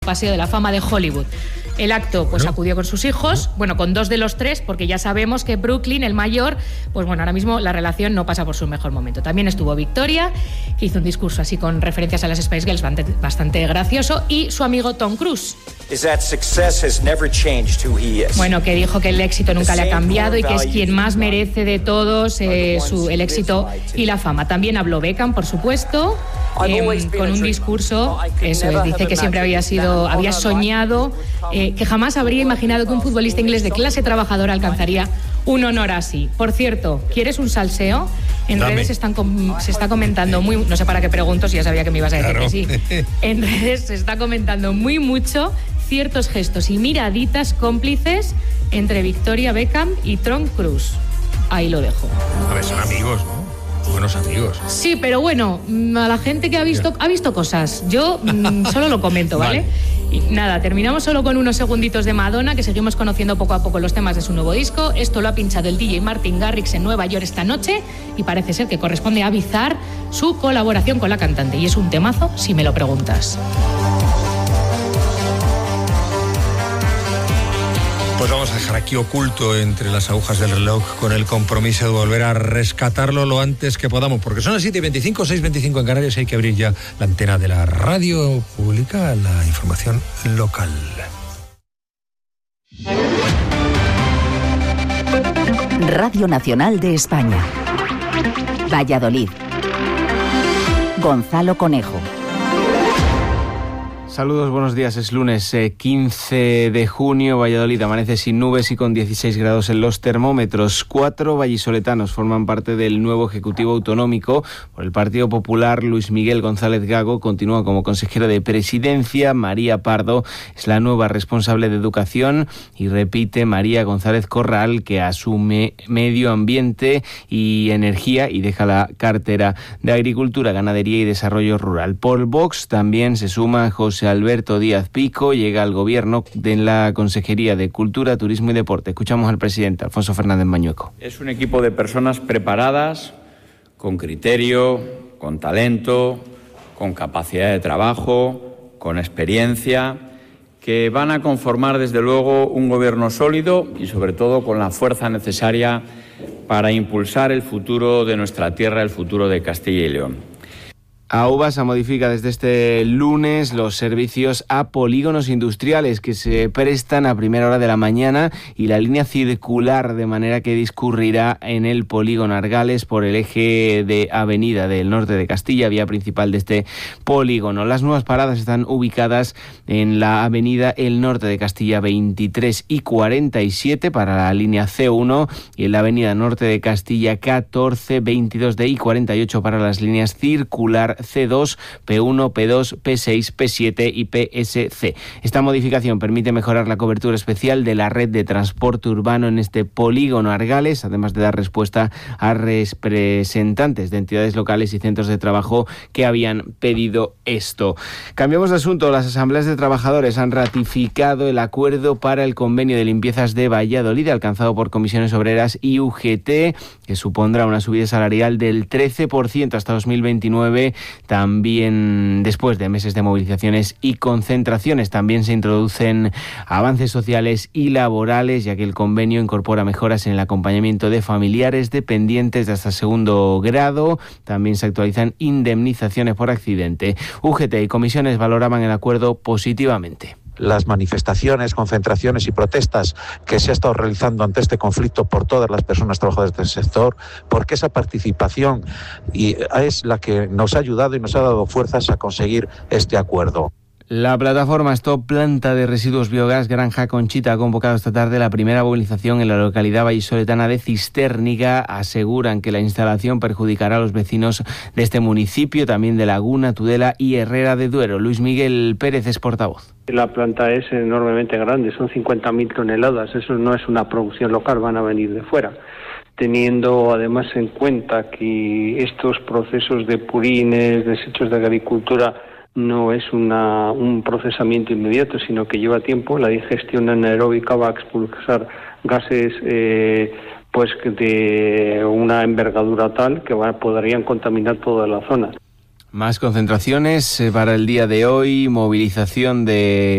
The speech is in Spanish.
Paseo de la Fama de Hollywood. El acto, pues acudió con sus hijos, bueno, con 2 de los 3, porque ya sabemos que Brooklyn, el mayor, pues bueno, ahora mismo la relación no pasa por su mejor momento. También estuvo Victoria, que hizo un discurso así con referencias a las Spice Girls bastante gracioso, y su amigo Tom Cruise. Bueno, que dijo que el éxito nunca le ha cambiado y que es quien más merece de todos el éxito y la fama. También habló Beckham, por supuesto, con un discurso, eso, dice que siempre había soñado, que jamás habría imaginado que un futbolista inglés de clase trabajadora alcanzaría un honor así. Por cierto, ¿quieres un salseo? En redes se está comentando muy... No sé para qué pregunto, si ya sabía que me ibas a decir que sí. En redes se está comentando mucho ciertos gestos y miraditas cómplices entre Victoria Beckham y Tom Cruise. Ahí lo dejo. A ver, son amigos, ¿no? Buenos amigos. Sí, pero bueno, a la gente que ha visto cosas. Yo solo lo comento, ¿vale? Y nada, terminamos solo con unos segunditos de Madonna, que seguimos conociendo poco a poco los temas de su nuevo disco. Esto lo ha pinchado el DJ Martin Garrix en Nueva York esta noche y parece ser que corresponde a Bizarre su colaboración con la cantante. Y es un temazo, si me lo preguntas. Pues vamos a dejar aquí oculto entre las agujas del reloj con el compromiso de volver a rescatarlo lo antes que podamos, porque son las 7:25, 6:25 en Canarias, hay que abrir ya la antena de la radio pública, la información local. Radio Nacional de España. Valladolid. Gonzalo Conejo. Saludos, buenos días. Es lunes 15 de junio. Valladolid amanece sin nubes y con 16 grados en los termómetros. 4 vallisoletanos forman parte del nuevo Ejecutivo Autonómico. Por el Partido Popular, Luis Miguel González Gago continúa como consejero de Presidencia. María Pardo es la nueva responsable de Educación y repite María González Corral, que asume Medio Ambiente y Energía y deja la cartera de Agricultura, Ganadería y Desarrollo Rural. Por Vox también se suma José Alberto Díaz Pico, llega al gobierno de la Consejería de Cultura, Turismo y Deporte. Escuchamos al presidente, Alfonso Fernández Mañueco. Es un equipo de personas preparadas, con criterio, con talento, con capacidad de trabajo, con experiencia, que van a conformar desde luego un gobierno sólido y sobre todo con la fuerza necesaria para impulsar el futuro de nuestra tierra, el futuro de Castilla y León. Aubasa modifica desde este lunes los servicios a polígonos industriales que se prestan a primera hora de la mañana y la línea circular, de manera que discurrirá en el polígono Argales por el eje de avenida del norte de Castilla, vía principal de este polígono. Las nuevas paradas están ubicadas en la avenida El Norte de Castilla 23 y 47 para la línea C1 y en la avenida Norte de Castilla 14, 22D y 48 para las líneas circular C2, P1, P2, P6, P7 y PSC. Esta modificación permite mejorar la cobertura especial de la red de transporte urbano en este polígono Argales, además de dar respuesta a representantes de entidades locales y centros de trabajo que habían pedido esto. Cambiamos de asunto. Las asambleas de trabajadores han ratificado el acuerdo para el convenio de limpiezas de Valladolid alcanzado por Comisiones Obreras y UGT, que supondrá una subida salarial del 13% hasta 2029. También, después de meses de movilizaciones y concentraciones, también se introducen avances sociales y laborales, ya que el convenio incorpora mejoras en el acompañamiento de familiares dependientes de hasta segundo grado. También se actualizan indemnizaciones por accidente. UGT y comisiones valoraban el acuerdo positivamente. Las manifestaciones, concentraciones y protestas que se ha estado realizando ante este conflicto por todas las personas trabajadoras del sector, porque esa participación es la que nos ha ayudado y nos ha dado fuerzas a conseguir este acuerdo. La plataforma Stop Planta de Residuos Biogás Granja Conchita ha convocado esta tarde la primera movilización en la localidad vallisoletana de Cistérniga. Aseguran que la instalación perjudicará a los vecinos de este municipio, también de Laguna, Tudela y Herrera de Duero. Luis Miguel Pérez es portavoz. La planta es enormemente grande, son 50.000 toneladas, eso no es una producción local, van a venir de fuera. Teniendo además en cuenta que estos procesos de purines, desechos de agricultura, no es un procesamiento inmediato, sino que lleva tiempo. La digestión anaeróbica va a expulsar gases pues de una envergadura tal que podrían contaminar toda la zona. Más concentraciones para el día de hoy, movilización de